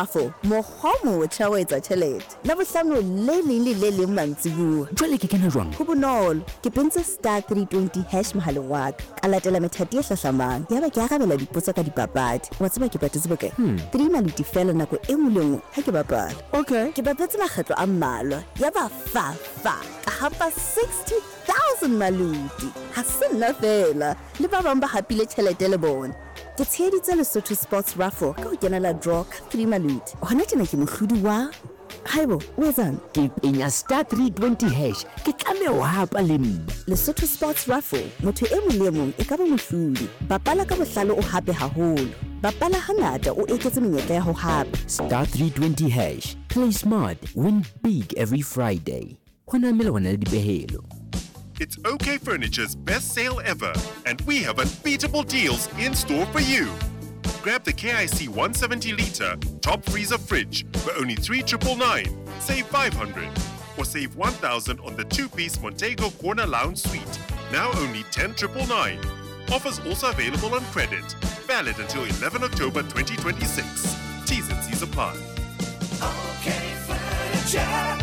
Raffle, mokgwa o motjha wa etsa tjhelete. Labohlano le leng le le leng mantsibuwa. Jwale ke kena jwang? Ho bonolo, ke pentse *320# mohaleng wa ka latela methati e hlahlamang. Yaba ke arabela dipotso ka dipapadi. Wa tseba ke patetse bokae? 3 maluti fela nako e nngwe le nngwe ha ke bapala. Okay. Ke bapetse makgetlo a mmalwa. Yaba fa ka hapa 60,000 maluti. Ha se nna fela, le ba bang ba hapile tjhelete le bona. Ke tsheheditse Lesotho Sports Raffle ka ho kenela draw ka 3 maluti. Hona tjena ke mohlodi wa Haibo, o etsang? Ke penya *320#. Ke tlameha ho hapa le nna. Lesotho Sports Raffle, motho e mong le mong e ka ba mohlodi. Bapala ka bohlale o hape haholo. Bapala hangata o eketse menyetla ya ho hapa. *320#. Play smart, win big every Friday. Hona mele hona le dipehelo. It's OK Furniture's best sale ever, and we have unbeatable deals in store for you. Grab the KIC 170-litre top freezer fridge for only 3,999, save 500, or save 1,000 on the 2-piece Montego Corner Lounge Suite, now only 10,999. Offers also available on credit, valid until 11 October 2026. T's and C's apply. OK Furniture.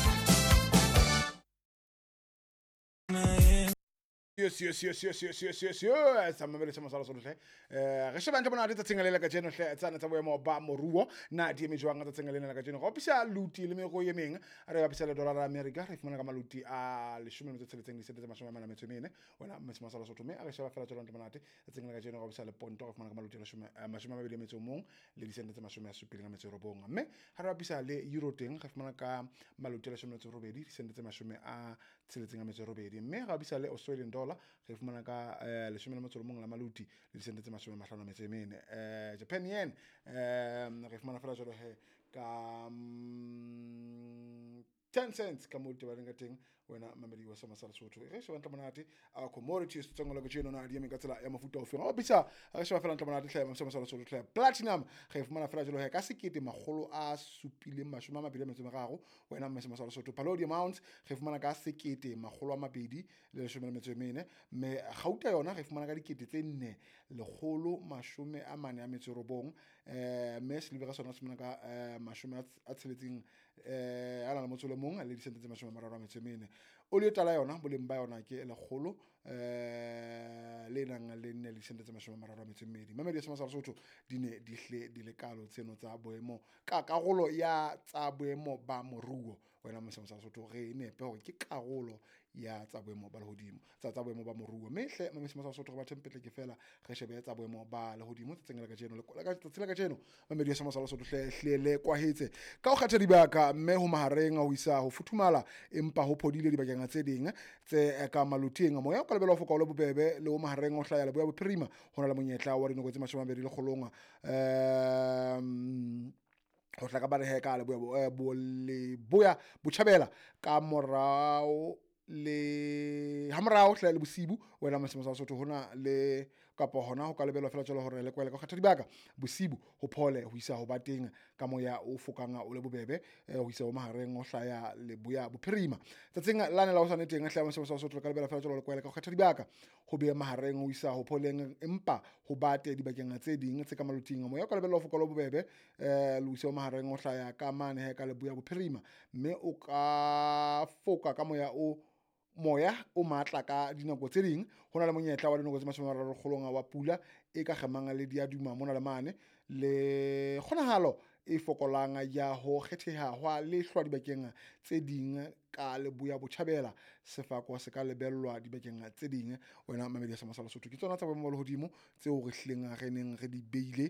Yes. Samamele sama sala sohle. Re sheba ntse bona tsa tsengelela ka jeno hle tsana tsa boemo ba moruo na di emejwang tsa tsengelela ka jeno. Go pisa luti le mego ye meng re ba pisa le dollar America re fumana ka maluti a 10.3 wena metsima sala sotho me a re sheba fela tsona ntse tsengelela ka jeno go pisa le ponto go fumana ka maluti a 12 le disente tsa 17 mme ha re ba pisa le euro teng re fumana ka maluti a 18 disente tsa 18 mme ga bisa le Australian dollar re fumana ka 11 la maluti le disente tse 54 Japan yen re fumana fela jalo he ka 10 cents ka molti ba renga teng wena mamedi wa sama sala sotho re sheba ntlamonate a commodities tsongolo go tsheno na di eme ka tsela ya mafuta ofeng o bisa re sheba fela ntlamonate hle sama sala sotho hle platinum re fumana fela jalo he ka 1723 wena sama sala sotho palladium ounce re fumana ka 1214 me gauta yona re fumana ka dikete tse 449 me silver sona se fumana ka mashome a tsheletseng ala la motsolo mong le disente tse 34 oli tala yona boleng ba yona ke 100 le nang le ne le disente tse 32 mamedi sama sala sotho di ne di hle di le kalo tseno tsa boemo ka karolo ya tsa boemo ba moruo wena mo sama sala sotho re ne pe hore ke karolo ya tsa boemo ba lehodimo tsa boemo ba moruo mehle mo sama sala sotho go ba tempetle ke fela re shebe tsa boemo ba lehodimo tsengela ka jeno le ka tsela ka jeno mamedi sama sala sotho hle kwa hetse ka o kgatha dibaka mme ho mahareng ho isa ho futhumala empa ho phodile dibakeng tse ding tse ka maluteng moya ka lebelo foka le bobebe le ho mahareng o hlaya le boya bophirima hona le monyetla wa dinoko tse 20 le kgolonga ho hlaka ba re heka le boya botjhabela ka morao le hamrao hle le bosibu wena mo sa sotho hona le kapa hona ho ka lebelwa fela jalo hore le kwela ka kgatha dibaka bosibu ho phole ho isa ho bateng ka moya o fokanga o le bobebe ho isa ho mahareng o hlaya le boya bophirima tsatseng lane la ho sane teng hle mo sa sotho ka lebelwa fela jalo le kwela ka kgatha dibaka ho be mahareng ho isa ho pholeng empa ho bate dibakeng tse ding tse ka maluting moya ka lebelwa ho foka le bobebe le isa ho mahareng o hlaya ka mane ka le boya bophirima mme o ka foka ka moya o matla ka dinako tse ding hona le monyetla wa dinako tse 30 kgolonga wa pula e ka gemanga le diaduma mona le mane le kgonahalo e fokolanga ya ho kgetheha hwa le hlwa dibakeng tse ding ka le boya botjhabela sefako se ka lebellwa dibakeng tse ding wena mamedi ya sama sala sotho ke tsona tsa boemo le hodimo tse o re hleng re neng re di beile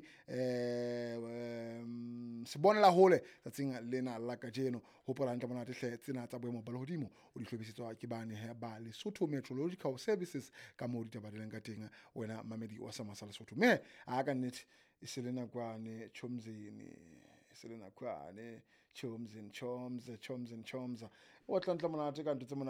se bonela hole tsatsing lena la ka jeno ho polanta bona hle tsena tsa boemo ba le hodimo o di hlobisitswa ke bane he ba Lesotho Meteorological Services ka mo di tabadeleng ka teng wena mamedi wa sama sala sotho me a ka nnete iselena kwane chomzeni iselena kwane chomza o tlantla monate ka ntse